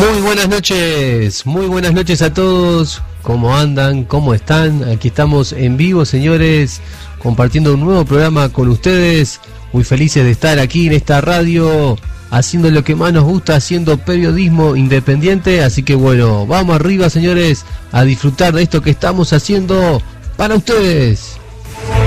Muy buenas noches a todos. ¿Cómo andan? ¿Cómo están? Aquí estamos en vivo, señores, compartiendo un nuevo programa con ustedes. Muy felices de estar aquí en esta radio, haciendo lo que más nos gusta, haciendo periodismo independiente. Así que bueno, vamos arriba, señores, a disfrutar de esto que estamos haciendo para ustedes.